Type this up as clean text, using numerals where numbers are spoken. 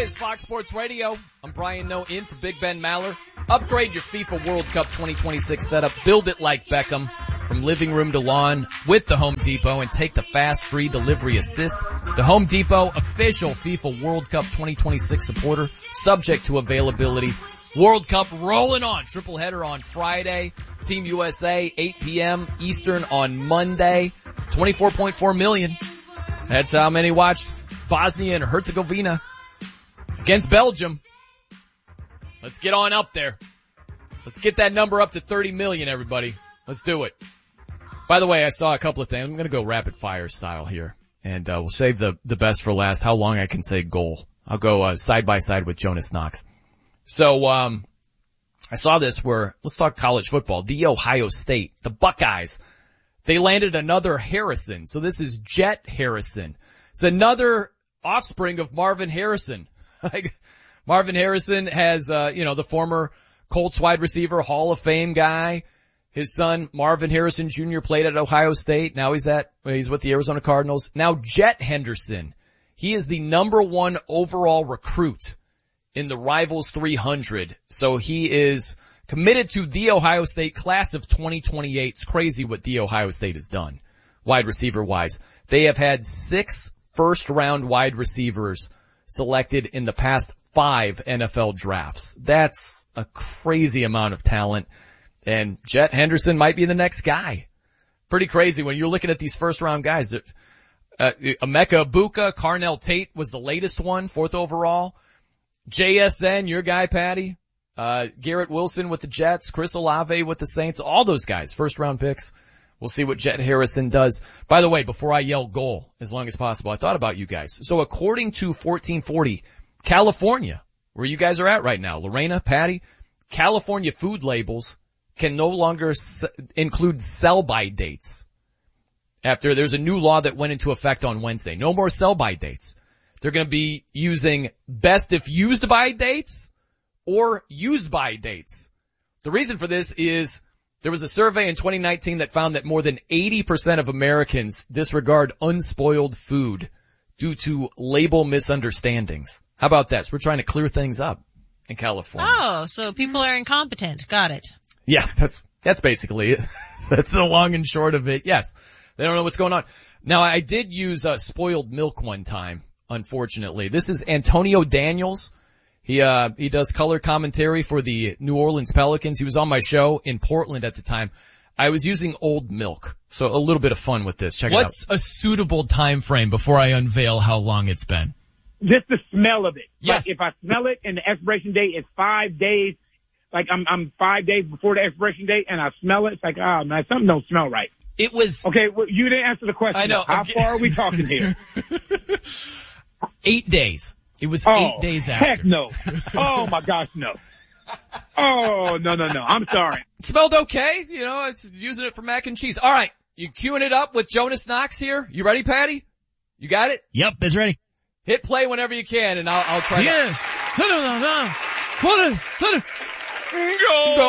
is Fox Sports Radio. I'm Brian Noe in for Big Ben Maller. Upgrade your FIFA World Cup 2026 setup. Build it like Beckham from living room to lawn with the Home Depot and take the fast free delivery assist. The Home Depot official FIFA World Cup 2026 supporter, subject to availability. World Cup rolling on. Triple header on Friday. Team USA, 8 p.m. Eastern on Monday. 24.4 million. That's how many watched Bosnia and Herzegovina against Belgium. Let's get on up there. Let's get that number up to 30 million, everybody. Let's do it. By the way, I saw a couple of things. I'm going to go rapid fire style here. And we'll save the best for last. How long I can say goal. I'll go side by side with Jonas Knox. So, I saw this where, let's talk college football. The Ohio State, the Buckeyes, they landed another Harrison. So this is Jet Harrison. It's another offspring of Marvin Harrison. Marvin Harrison has, the former Colts wide receiver, Hall of Fame guy. His son, Marvin Harrison Jr., played at Ohio State. Now he's with the Arizona Cardinals. Now Jet Henderson. He is the number 1 overall recruit in the Rivals 300. So he is committed to the Ohio State class of 2028. It's crazy what the Ohio State has done, wide receiver wise. They have had 6 first round wide receivers selected in the past 5 NFL drafts. That's a crazy amount of talent. And Jet Henderson might be the next guy. Pretty crazy when you're looking at these first round guys. Emeka Egbuka, Carnell Tate was the latest one, 4th overall. JSN, your guy, Patty. Garrett Wilson with the Jets, Chris Olave with the Saints, all those guys, first round picks. We'll see what Jet Harrison does. By the way, before I yell goal as long as possible, I thought about you guys. So according to 1440, California, where you guys are at right now, Lorena, Patty, California food labels can no longer include sell-by dates. After there's a new law that went into effect on Wednesday. No more sell-by dates. They're going to be using best if used by dates or use by dates. The reason for this is there was a survey in 2019 that found that more than 80% of Americans disregard unspoiled food due to label misunderstandings. How about that? So we're trying to clear things up in California. Oh, so people are incompetent. Got it. Yeah, that's basically it. That's the long and short of it. Yes. They don't know what's going on. Now, I did use spoiled milk one time. Unfortunately, this is Antonio Daniels. He does color commentary for the New Orleans Pelicans. He was on my show in Portland at the time. I was using old milk. So a little bit of fun with this. Check it out. What's a suitable time frame before I unveil how long it's been? Just the smell of it. Yes. Like if I smell it and the expiration date is 5 days, like I'm 5 days before the expiration date and I smell it, it's like, oh man, something don't smell right. It was... Okay, well, you didn't answer the question. I know. How far are we talking here? 8 days. It was 8 days after. Heck no. Oh my gosh, no. Oh, no. I'm sorry. It smelled okay. It's using it for mac and cheese. All right. You queuing it up with Jonas Knox here? You ready, Patty? You got it? Yep, it's ready. Hit play whenever you can and I'll try yes. to... Go!